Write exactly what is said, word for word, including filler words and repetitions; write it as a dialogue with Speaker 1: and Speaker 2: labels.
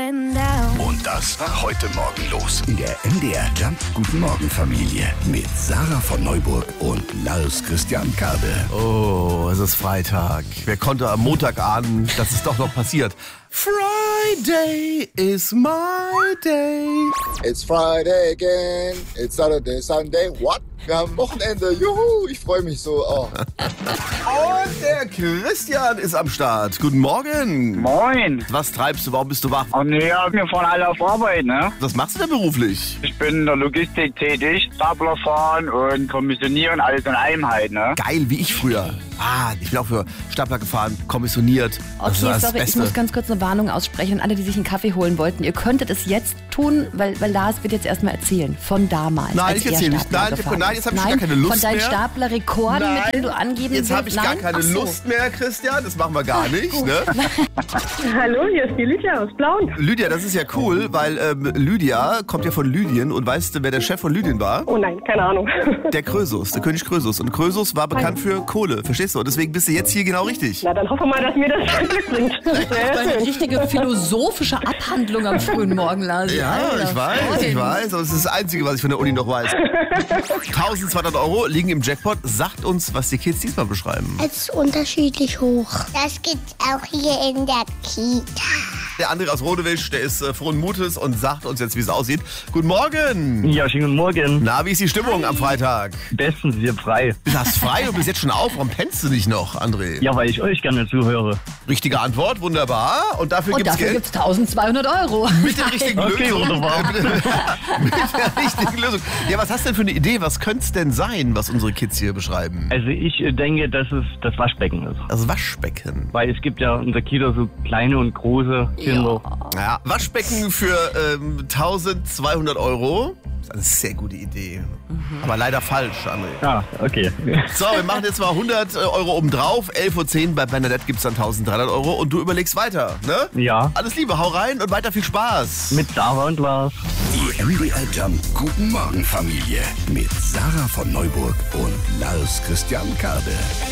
Speaker 1: going down.
Speaker 2: Und das war heute Morgen los in der M D R Jump Guten Morgen Familie mit Sarah von Neuburg und Lars Christian Karde.
Speaker 3: Oh, es ist Freitag. Wer konnte am Montag ahnen, dass es doch noch passiert? Friday is my day.
Speaker 4: It's Friday again. It's Saturday, Sunday. What? Wir haben Wochenende. Juhu, ich freue mich so. Oh.
Speaker 3: Und der Christian ist am Start. Guten Morgen.
Speaker 5: Moin.
Speaker 3: Was treibst du? Warum bist du wach?
Speaker 5: Oh nee, wir fahren alle auf Arbeit, ne?
Speaker 3: Was machst du denn beruflich?
Speaker 5: Ich bin in der Logistik tätig, Stapler fahren und kommissionieren, alles in einem halt, ne?
Speaker 3: Geil, wie ich früher. Ah, ich bin auch für Stapler gefahren, kommissioniert. Das
Speaker 6: Okay,
Speaker 3: war das
Speaker 6: sorry,
Speaker 3: Beste.
Speaker 6: ich muss ganz kurz eine Warnung aussprechen. Alle, die sich einen Kaffee holen wollten, ihr könntet es jetzt tun, weil, weil Lars wird jetzt erstmal erzählen. Von damals.
Speaker 3: Nein,
Speaker 6: als
Speaker 3: ich
Speaker 6: er
Speaker 3: erzähle nicht.
Speaker 6: Stapler
Speaker 3: Nein,
Speaker 6: gefahren
Speaker 3: nein,
Speaker 6: ist.
Speaker 3: jetzt habe ich
Speaker 6: Nein,
Speaker 3: gar keine Lust
Speaker 6: von deinen
Speaker 3: mehr.
Speaker 6: Staplerrekorden, mit denen du
Speaker 3: Nein,
Speaker 6: angeben
Speaker 3: jetzt habe ich
Speaker 6: willst.
Speaker 3: gar
Speaker 6: Nein?
Speaker 3: keine
Speaker 6: Ach so.
Speaker 3: Lust mehr, Christian. Das machen wir gar nicht, ne?
Speaker 7: Hallo, hier ist die Lydia aus Blauen.
Speaker 3: Lydia, das ist ja cool, weil ähm, Lydia kommt ja von Lydien und weißt du, wer der Chef von Lydien war?
Speaker 7: Oh nein, keine Ahnung.
Speaker 3: Der Krösus, der König Krösus. Und Krösus war bekannt für Kohle, verstehst du? Und deswegen bist du jetzt hier genau richtig.
Speaker 7: Na, dann hoffen wir mal, dass mir das Glück bringt. Sehr
Speaker 6: Eine
Speaker 7: schön.
Speaker 6: richtige philosophische Abhandlung am frühen Morgen, Lars.
Speaker 3: Ja,
Speaker 6: Alter,
Speaker 3: ich weiß,
Speaker 6: Freund.
Speaker 3: ich weiß. Aber das ist das Einzige, was ich von der Uni noch weiß. eintausendzweihundert Euro liegen im Jackpot. Sagt uns, was die Kids diesmal beschreiben.
Speaker 8: Es ist unterschiedlich hoch. Das gibt's auch hier in der Kita.
Speaker 3: Der André aus Rodewisch, der ist äh, frohen Mutes und sagt uns jetzt, wie es aussieht. Guten Morgen.
Speaker 5: Ja, schönen guten Morgen.
Speaker 3: Na, wie ist die Stimmung am Freitag?
Speaker 5: Bestens, ihr frei.
Speaker 3: Du hast frei und bist jetzt schon auf. Warum pennst du nicht noch, André?
Speaker 5: Ja, weil ich euch gerne zuhöre.
Speaker 3: Richtige Antwort, wunderbar. Und dafür
Speaker 6: Und
Speaker 3: gibt's
Speaker 6: dafür
Speaker 3: Geld.
Speaker 6: gibt's tausendzweihundert Euro.
Speaker 3: Mit der richtigen
Speaker 5: Okay,
Speaker 3: Lösung.
Speaker 5: wunderbar.
Speaker 3: Mit der richtigen Lösung. Ja, was hast du denn für eine Idee? Was könnte es denn sein, was unsere Kids hier beschreiben?
Speaker 5: Also ich äh, denke, dass es das Waschbecken ist.
Speaker 3: Das Waschbecken.
Speaker 5: Weil es gibt ja in der Kita so kleine und große Kinder.
Speaker 3: Ja, Waschbecken für ähm, eintausendzweihundert Euro. Das ist eine sehr gute Idee. Aber leider falsch, André.
Speaker 5: Ah, okay.
Speaker 3: So, wir machen jetzt mal hundert Euro obendrauf. elf Uhr zehn bei Bernadette gibt es dann eintausenddreihundert Euro. Und du überlegst weiter, ne?
Speaker 5: Ja,
Speaker 3: Alles Liebe, hau rein und weiter viel Spaß.
Speaker 5: mit Sarah und Lars.
Speaker 2: Die M D R Jump Guten Morgen Familie mit Sarah von Neuburg und Lars Christian Karde.